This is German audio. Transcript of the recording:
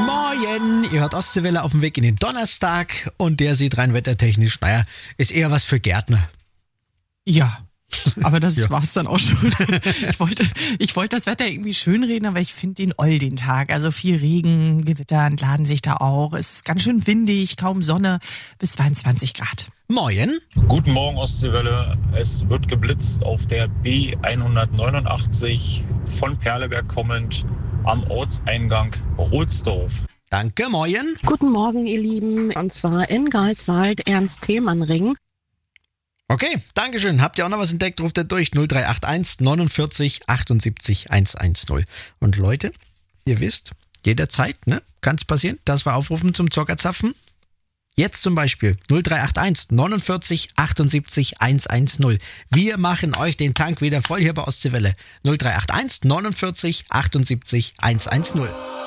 Moin, ihr hört Ostseewelle auf dem Weg in den Donnerstag und der sieht rein wettertechnisch, ist eher was für Gärtner. Ja, aber das Ja. war's dann auch schon. Ich wollte das Wetter irgendwie schönreden, aber ich finde den oll, den Tag. Also viel Regen, Gewitter entladen sich da auch. Es ist ganz schön windig, kaum Sonne, bis 22 Grad. Moin. Guten Morgen, Ostseewelle. Es wird geblitzt auf der B189 von Perleberg kommend am Ortseingang Rohlsdorf. Danke, moin. Guten Morgen, ihr Lieben. Und zwar in Greifswald, Ernst-Thälmann-Ring. Okay, Dankeschön. Habt ihr auch noch was entdeckt? Ruft ihr durch 0381 49 78 110. Und Leute, ihr wisst, jederzeit, kann es passieren, dass wir aufrufen zum Zockerzapfen. Jetzt zum Beispiel 0381 49 78 110. Wir machen euch den Tank wieder voll hier bei Ostseewelle. 0381 49 78 110.